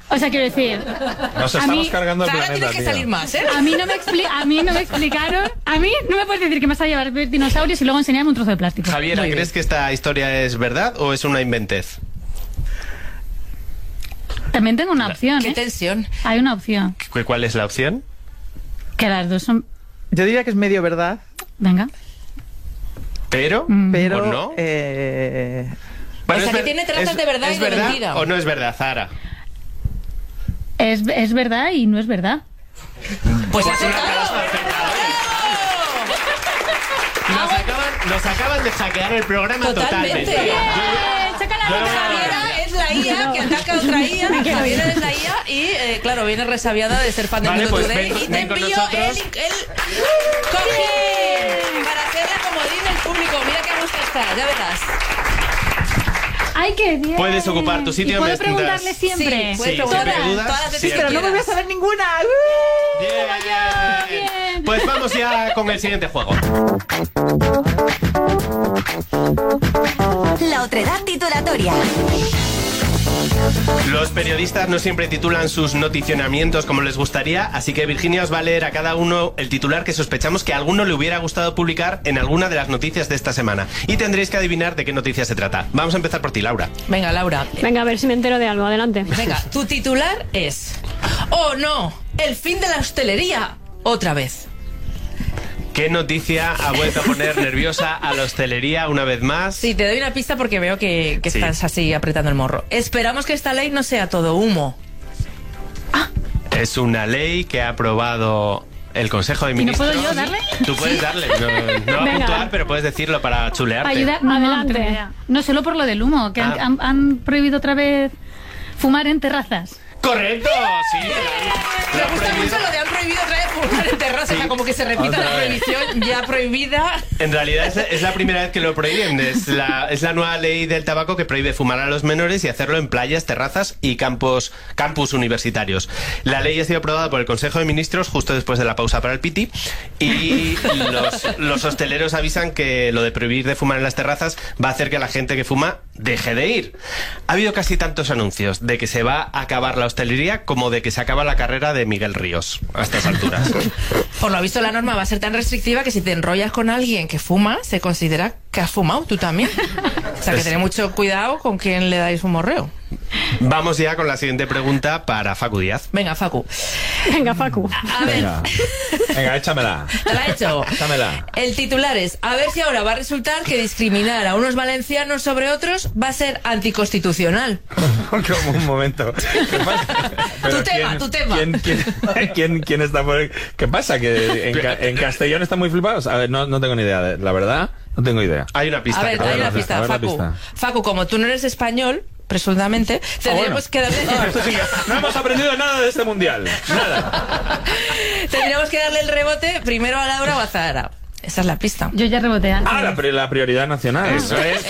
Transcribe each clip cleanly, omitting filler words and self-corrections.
O sea, quiero decir... Nos estamos cargando el planeta, tiene que salir más, ¿eh? A mí no me explicaron... A mí no me puedes decir que me vas a llevar dinosaurios y luego enseñarme un trozo de plástico. Javiera, ¿crees que esta historia es verdad o es una inventez? También tengo una opción, Qué tensión. Hay una opción. ¿Cuál es la opción? Que las dos son... Yo diría que es medio verdad, Venga. ¿Pero? pero... ¿O no? O sea, que tiene trazas de verdad y de verdad mentira. ¿O no es verdad, Zahara? Es verdad y no es verdad. Pues Pues hace una claro. Nos acaban de hackear el programa Totalmente. totalmente. Javiera es la IA que ataca a otra IA. Javiera es la IA y, claro, viene resabiada de ser fan de Vale, Minuto pues Today. ven Y te con envío nosotros. el cojín para hacer la comodín del público. Mira qué gusto está, ya verás. ¡Ay, qué bien! Puedes ocupar tu sitio ¿Y puedo mientras- preguntarle siempre? Sí, puedes Sí, preguntar siempre dudas, todas las veces siempre. que Pero no me voy a quieras. saber ninguna. Bien. Pues vamos ya con el siguiente juego. La otredad titulatoria. Los periodistas no siempre titulan sus noticionamientos como les gustaría, así que Virginia os va a leer a cada uno el titular que sospechamos que a alguno le hubiera gustado publicar en alguna de las noticias de esta semana. Y tendréis que adivinar de qué noticia se trata. Vamos a empezar por ti, Laura. Venga, Laura. Venga, a ver si me entero de algo. Adelante. Venga, tu titular es... ¡Oh, no! ¡El fin de la hostelería! Otra vez. ¿Qué noticia ha vuelto a poner nerviosa a la hostelería una vez más? Sí, te doy una pista porque veo que Sí. estás así apretando el morro. Esperamos que esta ley no sea todo humo. Es una ley que ha aprobado el Consejo de ¿Y no Ministros. puedo yo darle? Tú puedes darle. No va a Venga. puntuar, pero puedes decirlo para chulearte. Para ayudar. No, Adelante. No, idea. No, solo por lo del humo, que Ah. han prohibido otra vez fumar en terrazas. ¡Correcto! Sí. Me gusta mucho lo de han prohibido otra vez fumar en terraza, Sí. o sea, como que se repita Otra la vez. prohibición ya prohibida. En realidad es la primera vez que lo prohíben. Es la nueva ley del tabaco que prohíbe fumar a los menores y hacerlo en playas, terrazas y campus universitarios. La ley ha sido aprobada por el Consejo de Ministros justo después de la pausa para el piti y los hosteleros avisan que lo de prohibir de fumar en las terrazas va a hacer que la gente que fuma deje de ir. Ha habido casi tantos anuncios de que se va a acabar la hostelería como de que se acaba la carrera de Miguel Ríos a estas alturas. Por lo visto, la norma va a ser tan restrictiva que si te enrollas con alguien que fuma, se considera que has fumado tú también. O sea, que tened mucho cuidado con quién le dais un morreo. Vamos ya con la siguiente pregunta para Facu Díaz. Venga, Facu. Venga, Facu. A ver, Venga, échamela. te la he hecho. Échamela. El titular es: a ver si ahora va a resultar que discriminar a unos valencianos sobre otros va a ser anticonstitucional. Como un momento. ¿Qué pasa? Pero Tu tema, tu tema. ¿Quién está por...? ¿Qué pasa? ¿Que en Castellón están muy flipados? A ver, no tengo ni idea. La verdad, no tengo idea. Hay una pista. A ver, que te hay doy. una pista, a ver la Facu. pista. Facu, como tú no eres español, presuntamente, tendríamos que darle... Esto sí que- no hemos aprendido nada de este mundial. Nada. Tendríamos que darle el rebote primero a Laura o a Zahara. Esa es la pista. Yo ya reboté antes. Ah, la prioridad nacional. Eso es.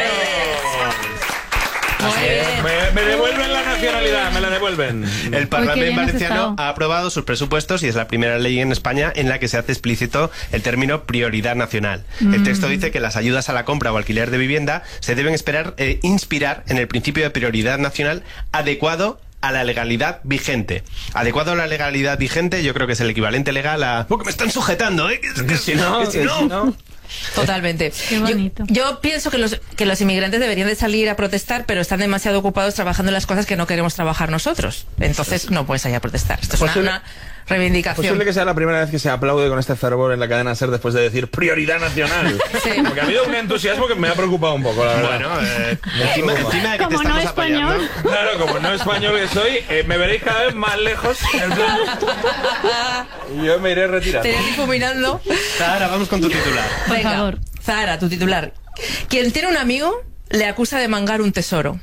Muy bien. Me devuelven la nacionalidad, me la devuelven. El Uy, qué Parlamento bien has valenciano estado. ha aprobado sus presupuestos y es la primera ley en España en la que se hace explícito el término prioridad nacional. El texto dice que las ayudas a la compra o alquiler de vivienda se deben inspirar en el principio de prioridad nacional adecuado a la legalidad vigente. Adecuado a la legalidad vigente, yo creo que es el equivalente legal a... ¡Porque me están sujetando, eh! Que si no. Totalmente. Qué bonito. Yo pienso que los inmigrantes deberían de salir a protestar, pero están demasiado ocupados trabajando en las cosas que no queremos trabajar nosotros. Entonces no puedes salir a protestar. Esto es una reivindicación. Posible que sea la primera vez que se aplaude con este fervor en la cadena SER después de decir prioridad nacional. Sí. Porque ha habido un entusiasmo que me ha preocupado un poco, la verdad. Bueno, encima de que te Como no estamos apoyando... español. Claro, como no español que soy, me veréis cada vez más lejos. En plan, y yo me iré retirando. Te iré difuminando. Ahora vamos con tu titular. Por Venga, favor. Zahara, tu titular. Quien tiene un amigo le acusa de mangar un tesoro.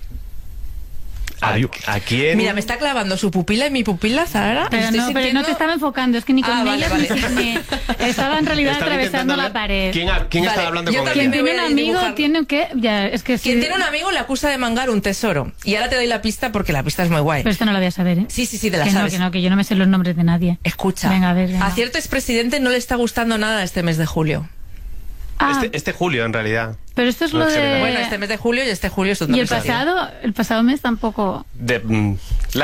¿A quién? Mira, me está clavando su pupila y mi pupila, Zahara. Pero Estoy no, pero sintiendo- no te estaba enfocando, es que ni con Ah, vale, ellas vale. ni estaba en realidad Estaba atravesando intentando la ver pared. ¿Quién Vale, estaba hablando yo con también ella? Quien me tiene voy un a amigo dibujar. tiene que... Ya, es que sí. Quien tiene un amigo le acusa de mangar un tesoro. Y ahora te doy la pista porque la pista es muy guay. Pero esto no lo voy a saber, ¿eh? Sí, te la Que sabes. no, que yo no me sé los nombres de nadie. Escucha, Venga, a ver, venga. a cierto expresidente no le está gustando nada este mes de julio. Ah, Este julio, en realidad. pero esto es no lo en general. de... Bueno, este mes de julio y este julio es tu Y el noticia. pasado mes tampoco...